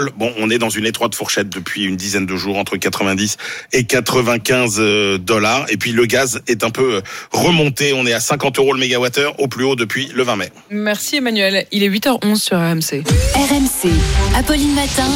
pétrole, bon, on est dans une étroite fourchette depuis une dizaine de jours, entre 90 et 95 $. Et puis le gaz est un peu remonté. On est à 50 € le mégawattheure, au plus haut depuis le 20 mai. Merci Emmanuel. Il est 8h11 sur RMC. RMC, Apolline Matin.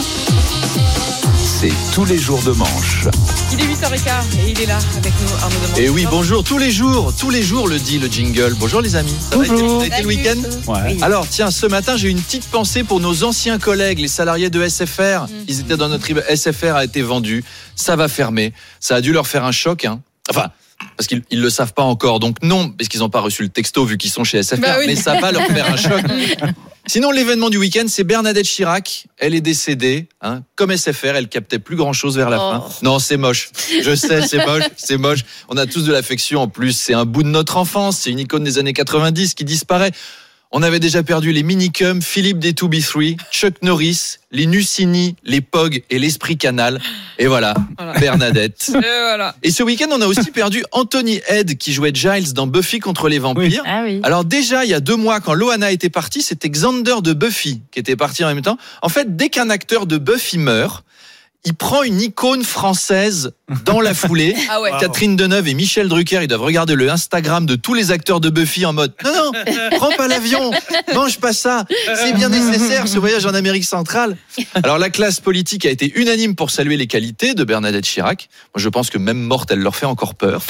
C'est tous les jours de manche. Il est 8h15 et il est là avec nous, Arnaud Demange. Et oui, bonjour, tous les jours le dit le jingle. Bonjour les amis, ça va été le week-end ? Ouais. Alors tiens, ce matin j'ai une petite pensée pour nos anciens collègues, les salariés de SFR. Ils étaient dans notre SFR a été vendu, ça va fermer, ça a dû leur faire un choc, hein. Enfin, parce qu'ils le savent pas encore, donc non, parce qu'ils n'ont pas reçu le texto vu qu'ils sont chez SFR, Bah oui. mais ça va leur faire un choc. Sinon, l'événement du week-end, c'est Bernadette Chirac. Elle est décédée, hein. Comme SFR, elle captait plus grand-chose vers la fin. Non, c'est moche. Je sais, c'est moche. On a tous de l'affection en plus. C'est un bout de notre enfance. C'est une icône des années 90 qui disparaît. On avait déjà perdu les Minicums, Philippe des 2B3, Chuck Norris, les Nucini, les Pog et l'Esprit Canal. Et voilà. Bernadette. Voilà. Et ce week-end, on a aussi perdu Anthony Head qui jouait Giles dans Buffy contre les vampires. Ah oui. Alors déjà, il y a 2 mois, quand Loana était partie, c'était Xander de Buffy qui était parti en même temps. En fait, dès qu'un acteur de Buffy meurt, il prend une icône française dans la foulée. Ah ouais. Catherine Deneuve et Michel Drucker, ils doivent regarder le Instagram de tous les acteurs de Buffy en mode non, prends pas l'avion, mange pas ça, c'est bien nécessaire ce voyage en Amérique centrale. Alors la classe politique a été unanime pour saluer les qualités de Bernadette Chirac. Moi je pense que même morte, elle leur fait encore peur.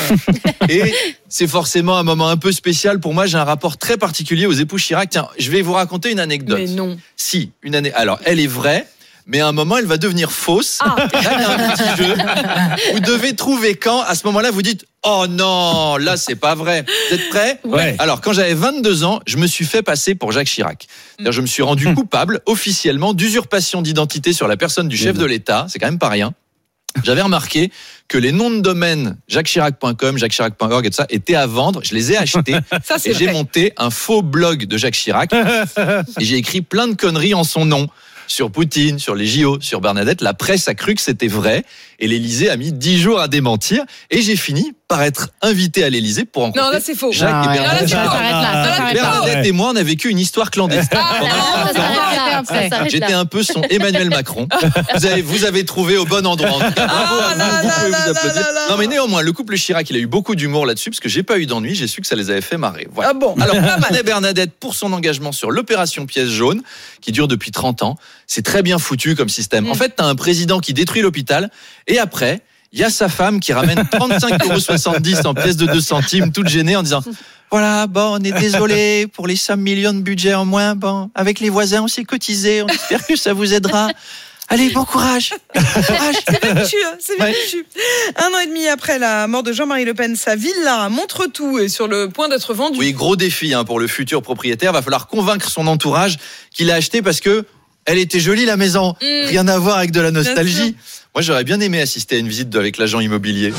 Et c'est forcément un moment un peu spécial pour moi. J'ai un rapport très particulier aux époux Chirac. Tiens, je vais vous raconter une anecdote. Mais non. Si, une année. Alors elle est vraie. Mais à un moment, elle va devenir fausse. Là, il y a un petit jeu. Vous devez trouver quand, à ce moment-là, vous dites « Oh non, là, c'est pas vrai ». Vous êtes prêts ? Ouais. Alors, quand j'avais 22 ans, je me suis fait passer pour Jacques Chirac. C'est-à-dire, je me suis rendu coupable, officiellement, d'usurpation d'identité sur la personne du chef de l'État. C'est quand même pas rien. J'avais remarqué que les noms de domaine jacqueschirac.com, jacqueschirac.org et tout ça étaient à vendre. Je les ai achetés. Ça, c'est et j'ai vrai. monté un faux blog de Jacques Chirac. Et j'ai écrit plein de conneries en son nom. Sur Poutine, sur les JO, sur Bernadette, la presse a cru que c'était vrai et l'Élysée a mis 10 jours à démentir et j'ai fini par être invité à l'Élysée pour rencontrer Non, là, c'est faux. Jacques et Non, là, Bernadette. c'est faux. Ça s'arrête là. Bernadette et moi, on a vécu une histoire clandestine. Ça s'arrête là. J'étais un peu son Emmanuel Macron. Vous avez trouvé au bon endroit. En tout cas, bravo à vous, vous pouvez vous applaudir. Non mais néanmoins, le couple Chirac, il a eu beaucoup d'humour là-dessus parce que j'ai pas eu d'ennui, j'ai su que ça les avait fait marrer. Voilà. Ah bon. Alors, Bernadette Bernadette pour son engagement sur l'opération Pièce jaune qui dure depuis 30 ans. C'est très bien foutu comme système. En fait, t'as un président qui détruit l'hôpital et après, il y a sa femme qui ramène 35,70 € en pièces de 2 centimes, toute gênée en disant voilà, bon, on est désolé pour les 5 millions de budget en moins. Bon, avec les voisins, on s'est cotisé. On espère que ça vous aidera. Allez, bon courage. C'est bien fichu. 1 an et demi après la mort de Jean-Marie Le Pen, sa villa à Montretout est sur le point d'être vendue. Oui, gros défi pour le futur propriétaire. Va falloir convaincre son entourage qu'il a acheté parce que elle était jolie la maison. Rien à voir avec de la nostalgie. Moi, j'aurais bien aimé assister à une visite avec l'agent immobilier.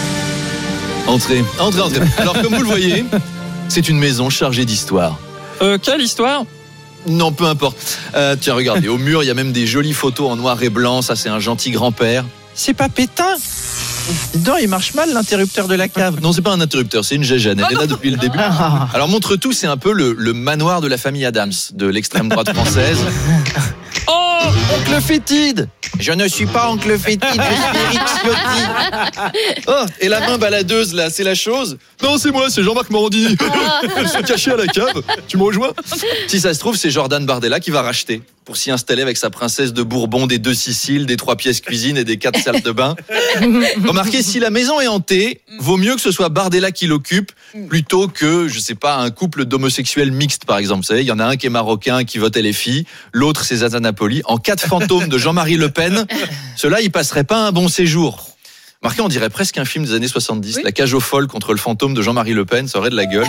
Entrez. Alors, comme vous le voyez, c'est une maison chargée d'histoire. Quelle histoire ? Non, peu importe. Tiens, regardez, au mur, il y a même des jolies photos en noir et blanc. Ça, c'est un gentil grand-père. C'est pas Pétain ? Non, il marche mal l'interrupteur de la cave. Non, c'est pas un interrupteur, c'est une gégène. Elle est là depuis le début. Alors, Montretout, c'est un peu le manoir de la famille Adams, de l'extrême droite française. Oh, oncle Fétide ! Je ne suis pas oncle Fétide, je suis Eric Ciotti. Oh, et la main baladeuse, là, c'est la chose ? Non, c'est moi, c'est Jean-Marc Morandini. Je suis caché à la cave. Tu me rejoins ? Si ça se trouve, c'est Jordan Bardella qui va racheter pour s'y installer avec sa princesse de Bourbon, des 2 Siciles, des 3 pièces cuisine et des 4 salles de bain. Remarquez, si la maison est hantée, vaut mieux que ce soit Bardella qui l'occupe plutôt que, je sais pas, un couple d'homosexuels mixtes, par exemple. Vous savez, il y en a un qui est marocain, qui vote LFI, l'autre c'est Zaza Napoli. En cas de fantôme de Jean-Marie Le Pen, ceux-là, ils passeraient pas un bon séjour. Remarquez, on dirait presque un film des années 70. Oui. La cage aux folles contre le fantôme de Jean-Marie Le Pen, ça aurait de la gueule.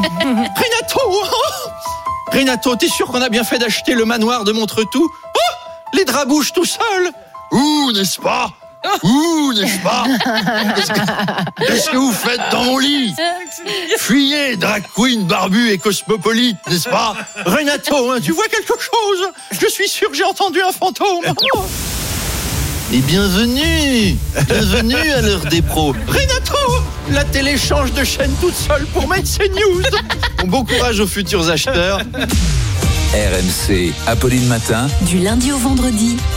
Renato, t'es sûr qu'on a bien fait d'acheter le manoir de Montretout ? Oh, les draps bougent tout seuls. Ouh, n'est-ce pas ? Ouh, n'est-ce pas ? Qu'est-ce que vous faites dans mon lit ? Fuyez, drag queen, barbu et cosmopolite, n'est-ce pas ? Renato, tu vois quelque chose ? Je suis sûr que j'ai entendu un fantôme. Et bienvenue à l'heure des pros. Renato, la télé change de chaîne toute seule pour mettre ses news. Bon courage aux futurs acheteurs. RMC, Apolline Matin. Du lundi au vendredi,